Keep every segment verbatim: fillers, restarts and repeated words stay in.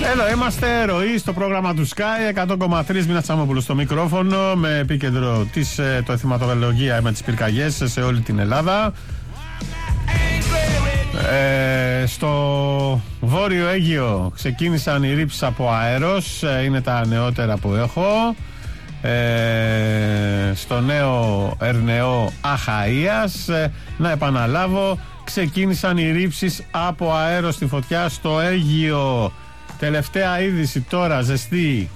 Εδώ είμαστε, ροή στο πρόγραμμα του Sky εκατό κόμμα τρία, Μίνα Τσαμόπουλου στο μικρόφωνο, με επίκεντρο της, το εθιματολογία με τις πυρκαγιές σε όλη την Ελλάδα. Ε, στο Βόρειο Αίγυο ξεκίνησαν οι ρήψεις από αέρος, είναι τα νεότερα που έχω. Ε, στο νέο Ερνεό Αχαΐας, ε, να επαναλάβω, ξεκίνησαν οι ρήψεις από αέρος στη φωτιά στο Αίγυο. Τελευταία είδηση τώρα, ζεστή.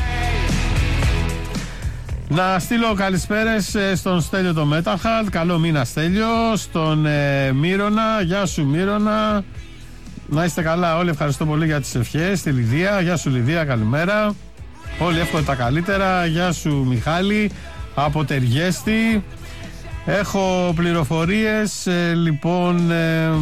Να στείλω καλησπέρες στον Στέλιο το Μέταχαλτ. Καλό μήνα Στέλιο. Στον ε, Μύρονα. Γεια σου Μύρονα. Να είστε καλά όλοι. Ευχαριστώ πολύ για τις ευχές. Στη Λιδία. Γεια σου Λιδία. Καλημέρα. Όλοι εύχομαι τα καλύτερα. Γεια σου Μιχάλη. Από Τεργέστη. Έχω πληροφορίες. Ε, λοιπόν... Ε,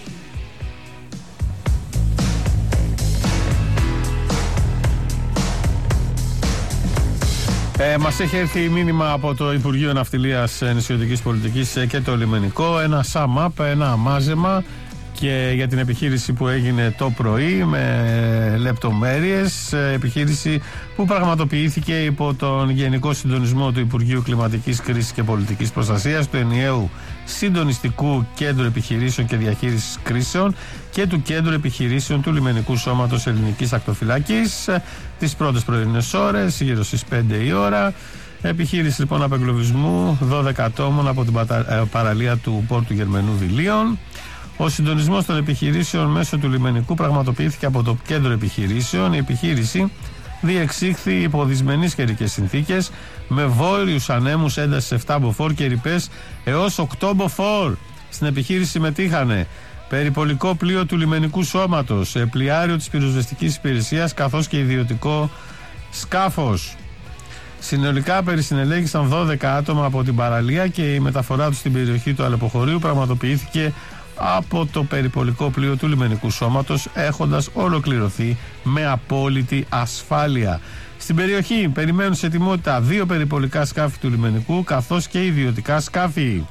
Ε, μας έχει έρθει μήνυμα από το Υπουργείο Ναυτιλίας Νησιωτικής Πολιτικής και το Λιμενικό, ένα sum up, ένα μάζεμα και για την επιχείρηση που έγινε το πρωί με λεπτομέρειες, επιχείρηση που πραγματοποιήθηκε υπό τον Γενικό Συντονισμό του Υπουργείου Κλιματικής Κρίσης και Πολιτικής Προστασίας, του Ενιαίου Συντονιστικού Κέντρου Επιχειρήσεων και Διαχείρισης Κρίσεων και του Κέντρου Επιχειρήσεων του Λιμενικού Σώματος Ελληνικής Ακτοφυλάκης τις πρώτες πρωινές ώρες, γύρω στις πέντε η ώρα. Επιχείρηση λοιπόν απεγκλωβισμού δώδεκα ατόμων από την παραλία του πόρτου Γερμενού Δηλίων. Ο συντονισμός των επιχειρήσεων μέσω του λιμενικού πραγματοποιήθηκε από το Κέντρο Επιχειρήσεων. Η επιχείρηση διεξήχθη υπό δυσμενείς καιρικές συνθήκες με βόρειους ανέμους έντασης επτά μποφόρ και ρηπές έως οκτώ μποφόρ. Στην επιχείρηση συμμετείχανε περιπολικό πλοίο του λιμενικού σώματος, πλοιάριο της πυροσβεστικής υπηρεσίας καθώς και ιδιωτικό σκάφος. Συνολικά περισυνελέγησαν δώδεκα άτομα από την παραλία και η μεταφορά τους στην περιοχή του αλεποχωρίου πραγματοποιήθηκε από το περιπολικό πλοίο του λιμενικού σώματος, έχοντας ολοκληρωθεί με απόλυτη ασφάλεια. Στην περιοχή περιμένουν σε ετοιμότητα δύο περιπολικά σκάφη του λιμενικού καθώς και ιδιωτικά σκάφη.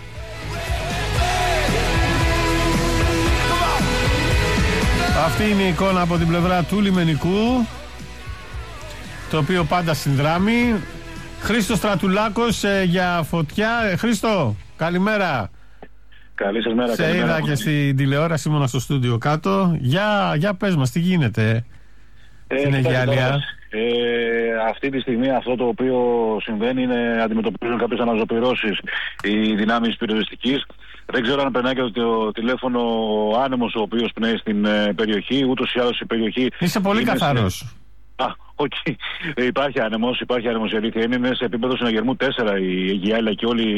Αυτή είναι η εικόνα από την πλευρά του λιμενικού, το οποίο πάντα συνδράμει. Χρήστος Στρατουλάκος ε, για φωτιά. Ε, Χρήστο, καλημέρα. Καλή σας μέρα. Σε καλημέρα. είδα και στην τηλεόραση, ήμουνα στο στούντιο κάτω. Για, για πες μας, τι γίνεται ε, στην Αιγιαλία. Ε, αυτή τη στιγμή αυτό το οποίο συμβαίνει είναι αντιμετωπίζουν κάποιες αναζωπυρώσεις οι δυνάμεις πυροσβεστικής. Δεν ξέρω αν περνάει και το τηλέφωνο ο άνεμος ο οποίος πνέει στην ε, περιοχή. Ούτως ή άλλως η περιοχή. Είσαι πολύ καθαρός. Σε... Α, όχι. Okay. Υπάρχει άνεμος, υπάρχει άνεμος. Η αλήθεια είναι, είναι σε επίπεδο συναγερμού τέσσερα η Αιγιάλια και όλη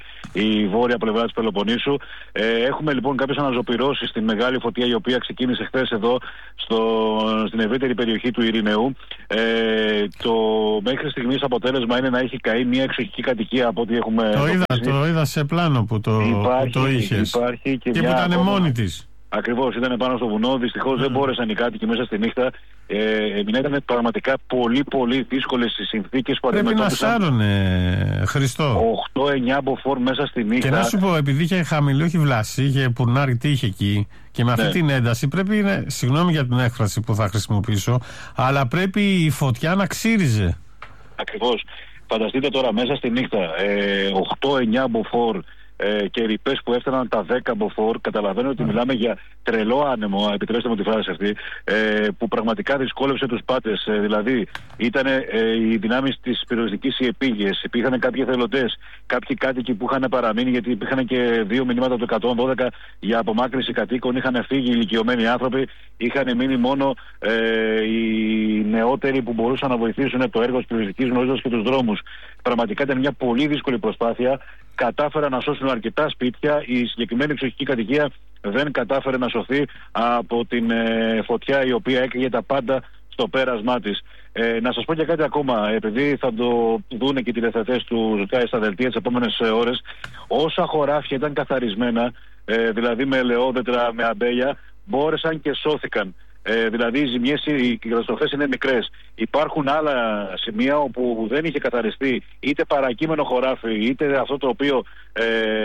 η βόρεια πλευρά της Πελοποννήσου. Ε, έχουμε λοιπόν κάποιες αναζωπυρώσεις στην μεγάλη φωτιά η οποία ξεκίνησε χθες εδώ στο, στην ευρύτερη περιοχή του Ειρηνεού. Ε, το μέχρι στιγμής αποτέλεσμα είναι να έχει καεί μια εξοχική κατοικία από ό,τι έχουμε. Το είδα, το είδα σε πλάνο που το, υπάρχει, που το είχες. Υπάρχει και, και μια που ήταν ακόμα... μόνη της. Ακριβώς, ήταν πάνω στο βουνό. Δυστυχώς mm. δεν μπόρεσαν οι κάτοικοι μέσα στη νύχτα. Ε, ήταν πραγματικά πολύ πολύ δύσκολες οι συνθήκες που αντιμετώπισαν. Πρέπει να σάρωνε, Χριστό. οκτώ εννιά μποφόρ μέσα στη νύχτα. Και να σου πω, επειδή είχε χαμηλό, είχε βλάση, είχε πουρνάρι τύχη εκεί και με αυτή ναι. την ένταση πρέπει, είναι, συγγνώμη για την έκφραση που θα χρησιμοποιήσω, αλλά πρέπει η φωτιά να ξύριζε. Ακριβώς. Φανταστείτε τώρα μέσα στη νύχτα ε, οκτώ εννιά μποφόρ Ε, και ρηπές που έφταναν τα δέκα μποφόρ. Καταλαβαίνω ότι μιλάμε για τρελό άνεμο, επιτρέψτε μου τη φράση αυτή, ε, που πραγματικά δυσκόλεψε τους πάτες. Ε, δηλαδή, ήταν ε, οι δυνάμεις της πυροσβεστικής οι επίγειες, υπήρχαν κάποιοι εθελοντές, κάποιοι κάτοικοι που είχαν παραμείνει, γιατί υπήρχαν και δύο μηνύματα του εκατόν δώδεκα για απομάκρυνση κατοίκων. Είχαν φύγει οι ηλικιωμένοι άνθρωποι, είχαν μείνει μόνο ε, οι νεότεροι που μπορούσαν να βοηθήσουν το έργο της πυροσβεστικής, γνωρίζοντας και τους δρόμους. Πραγματικά ήταν μια πολύ δύσκολη προσπάθεια. Κατάφεραν να σώσουν αρκετά σπίτια. Η συγκεκριμένη εξοχική κατοικία δεν κατάφερε να σωθεί από την ε, φωτιά η οποία έκαιγε τα πάντα στο πέρασμά της. Ε, να σας πω και κάτι ακόμα, επειδή θα το δούνε και οι τηλεθεατές του Sky στα δελτία τις επόμενες ώρες, όσα χωράφια ήταν καθαρισμένα, ε, δηλαδή με ελαιόδετρα, με αμπέλια, μπόρεσαν και σώθηκαν. Ε, δηλαδή οι ζημιές, οι καταστροφές είναι μικρές. Υπάρχουν άλλα σημεία όπου δεν είχε καθαριστεί είτε παρακείμενο χωράφι είτε αυτό το οποίο ε,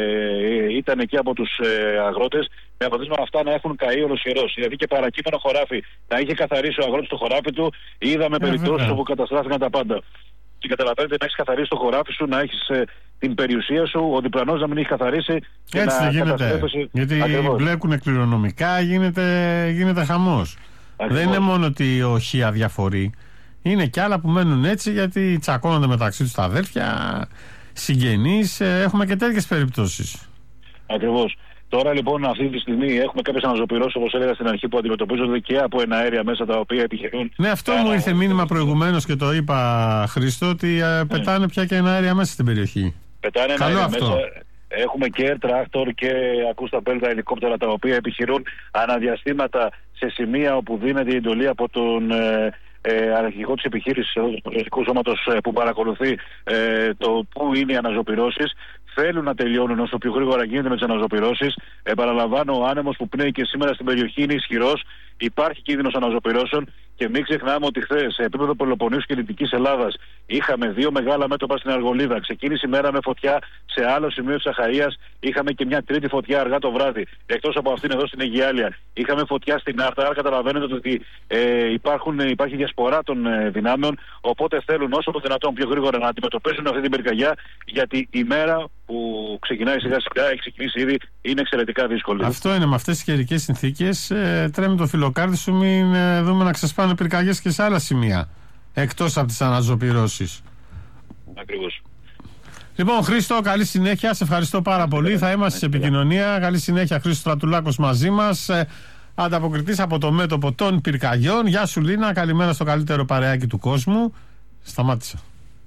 ήταν εκεί από τους ε, αγρότες, με αποτέλεσμα αυτά να έχουν καεί ολοσχερός. Δηλαδή και παρακείμενο χωράφι να είχε καθαρίσει ο αγρότης το χωράφι του, είδαμε περιπτώσεις όπου καταστράφηκαν τα πάντα. Και καταλαβαίνετε, να έχεις καθαρίσει το χωράφι σου, να έχεις ε, την περιουσία σου, ο διπλανός να μην έχει καθαρίσει. Και έτσι να δεν γίνεται. Γιατί μπλέκουν κληρονομικά, γίνεται, γίνεται χαμός. Ακριβώς. Δεν είναι μόνο ότι ο Χ αδιαφορεί. Είναι και άλλα που μένουν έτσι γιατί τσακώνονται μεταξύ τους τα αδέρφια, συγγενείς. Έχουμε και τέτοιες περιπτώσεις. Ακριβώς. Τώρα λοιπόν αυτή τη στιγμή έχουμε κάποιες αναζωπυρώσεις, όπως έλεγα στην αρχή, που αντιμετωπίζονται και από εναέρια μέσα τα οποία επιχειρούν. Ναι, αυτό μου ήρθε μήνυμα προηγουμένως και το είπα, Χρήστο, ότι ε, πετάνε ναι. πια και εναέρια μέσα στην περιοχή. Πετάνε εναέρια μέσα. Έχουμε και air tractor και ακούστε πέλτα ελικόπτερα τα οποία επιχειρούν αναδιαστήματα σε σημεία όπου δίνεται η εντολή από τον ε, ε, αρχηγό της επιχείρησης, του Πολιτικού Σώματος ε, που παρακολουθεί ε, το πού είναι οι αναζωπυρώσεις. Θέλουν να τελειώνουν όσο πιο γρήγορα γίνεται με τις αναζωπυρώσεις. Επαναλαμβάνω, ο άνεμος που πνέει και σήμερα στην περιοχή είναι ισχυρός. Υπάρχει κίνδυνος αναζωπυρώσεων. Και μην ξεχνάμε ότι χθες, σε επίπεδο Πελοποννήσου και Δυτικής Ελλάδας, είχαμε δύο μεγάλα μέτωπα στην Αργολίδα. Ξεκίνησε η μέρα με φωτιά σε άλλο σημείο της Αχαΐας. Είχαμε και μια τρίτη φωτιά αργά το βράδυ. Εκτός από αυτήν εδώ στην Αιγιάλια. Είχαμε φωτιά στην Άρτα. Άρα καταλαβαίνετε ότι ε, υπάρχουν, υπάρχει διασπορά των ε, δυνάμεων. Οπότε θέλουν όσο το δυνατόν πιο γρήγορα να αντιμετωπίσουν αυτή την πυρκαγιά. Γιατί η μέρα που ξεκινάει σιγά σιγά, έχει ξεκινήσει ήδη, είναι εξαιρετικά δύσκολη. Αυτό είναι, με αυτές τις καιρικές συνθήκες. Ε, τρέμει το φιλοκάρδι σου, μην ε, δούμε να ξεσπάνε πυρκαγιές και σε άλλα σημεία. Εκτός από τις αναζωπυρώσεις. Ακριβώς. Λοιπόν, Χρήστο, καλή συνέχεια. Σε ευχαριστώ πάρα πολύ. Θα είμαστε σε επικοινωνία. Καλή συνέχεια, Χρήστος Στρατουλάκος μαζί μας. Ε, ανταποκριτής από το μέτωπο των πυρκαγιών. Γεια σου, Λίνα. Καλημέρα στο καλύτερο παρεάκι του κόσμου. Σταμάτησα.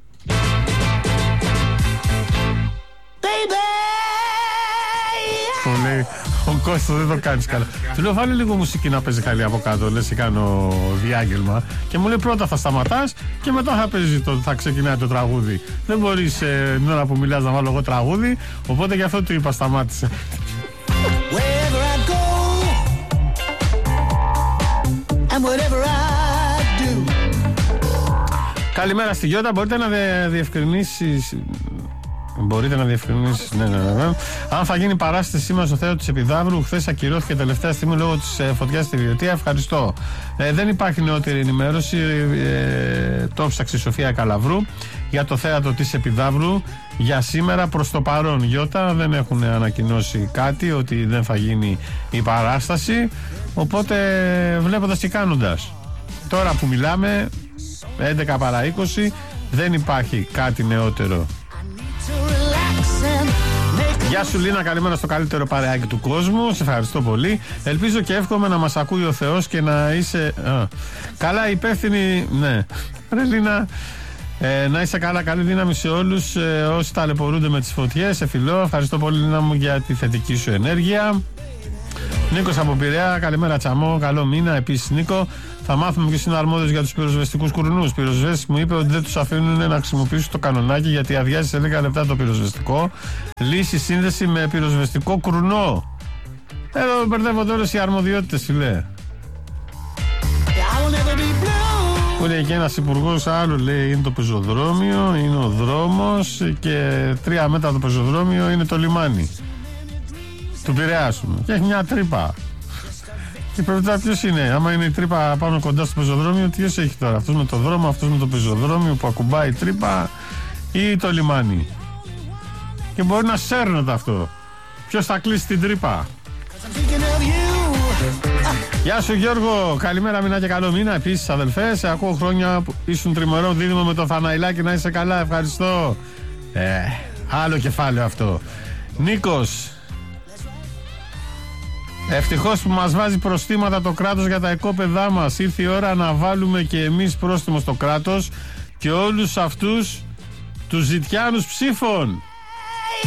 Μου λέει ο Κώστας, δεν το κάνεις καλά. Του λέω βάλε λίγο μουσική να παίζει καλή από κάτω. Λες κάνω διάγγελμα. Και μου λέει πρώτα θα σταματάς και μετά θα παίζει το, θα ξεκινάει το τραγούδι. Δεν μπορείς ε, την ώρα που μιλάς να βάλω εγώ τραγούδι. Οπότε γι' αυτό του είπα σταμάτησε. Καλημέρα στη Γιώτα. Μπορείτε να διευκρινίσεις Μπορείτε να διευκρινίσετε, ναι, ναι, ναι. Αν θα γίνει παράσταση σήμερα στο θέατρο της Επιδαύρου, χθες ακυρώθηκε τελευταία στιγμή λόγω της ε, φωτιάς στη Βιωτία. Ευχαριστώ. Ε, δεν υπάρχει νεότερη ενημέρωση. Ε, το ψάξε η Σοφία Καλαβρού για το θέατρο της Επιδαύρου για σήμερα. Προς το παρόν, Γιώτα, δεν έχουν ανακοινώσει κάτι ότι δεν θα γίνει η παράσταση. Οπότε, βλέποντας και κάνοντας. Τώρα που μιλάμε, έντεκα παρά είκοσι, δεν υπάρχει κάτι νεότερο. Γεια σου, Λίνα, καλημέρα στο καλύτερο παρεάκι του κόσμου. Σε ευχαριστώ πολύ. Ελπίζω και εύχομαι να μας ακούει ο Θεός και να είσαι α, καλά υπεύθυνη. Ναι, ρε Λίνα, ε, να είσαι καλά, καλή δύναμη σε όλους ε, όσοι ταλαιπωρούνται με τις φωτιές. Σε φιλώ, ευχαριστώ πολύ, Λίνα μου, για τη θετική σου ενέργεια. Νίκος από Πειραιά, καλημέρα Τσαμό, καλό μήνα. Επίσης, Νίκο, θα μάθουμε ποιος είναι αρμόδιος για τους πυροσβεστικούς κουρνούς. Πυροσβέστης μου είπε ότι δεν τους αφήνουν να χρησιμοποιήσουν το κανονάκι γιατί αδειάζει σε δέκα λεπτά το πυροσβεστικό. Λύση σύνδεση με πυροσβεστικό κουρνό. Εδώ μπερδεύονται όλες οι αρμοδιότητες, φιλέ. Που λέει και ένας υπουργός, άλλο λέει είναι το πεζοδρόμιο, είναι ο δρόμος και τρία μέτρα το πεζοδρόμιο είναι το λιμάνι του Πειραιά σου. Και έχει μια τρύπα. Και πρέπει να ποιος είναι. Άμα είναι η τρύπα πάνω κοντά στο πεζοδρόμιο, ποιος έχει τώρα. Αυτός με το δρόμο, αυτός με το πεζοδρόμιο που ακουμπάει η τρύπα ή το λιμάνι. Και μπορεί να σέρνεται αυτό. Ποιος θα κλείσει την τρύπα. Γεια σου Γιώργο, καλημέρα, μήνα και καλό μήνα. Επίσης αδελφέ, σε ακούω χρόνια που ήσουν τριμερό δίδυμο με το Θαναϊλάκι, να είσαι καλά, ευχαριστώ. Ε, άλλο κεφάλαιο αυτό. Νίκος, ευτυχώς που μας βάζει προστήματα το κράτος για τα οικόπεδά μας. Ήρθε η ώρα να βάλουμε και εμείς πρόστιμο στο κράτος και όλους αυτούς τους ζητιάνους ψήφων.